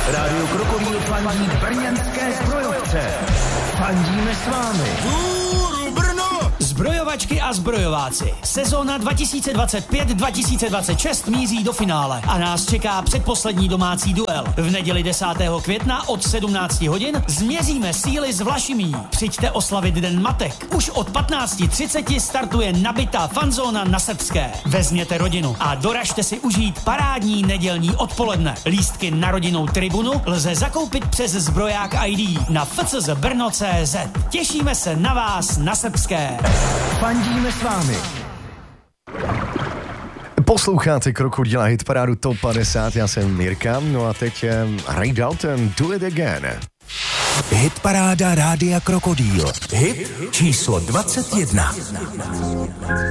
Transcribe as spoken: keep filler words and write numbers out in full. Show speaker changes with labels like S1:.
S1: Rádio Krokodýl fandí brněnské zbrojovce. Fandíme s vámi.
S2: Zbrojovačky a zbrojováci. Sezóna dva tisíce dvacet pět dva tisíce dvacet šest míří do finále a nás čeká předposlední domácí duel. V neděli desátého května od sedmnácti hodin změříme síly s Vlašimí. Přijďte oslavit Den matek. Už od patnáct třicet startuje nabitá fanzóna na Srbské. Vezměte rodinu a doražte si užít parádní nedělní odpoledne. Lístky na rodinnou tribunu lze zakoupit přes Zbroják I D na f c z brno tečka c z. Těšíme se na vás na Srbské.
S1: Fandíme s vámi.
S3: Posloucháte Krokodýla hitparádu Top padesát, já jsem Mirka, no a teď Ray Dalton, Do It Again.
S4: Hitparáda Rádia Krokodýl. Hit číslo dvacet jedna.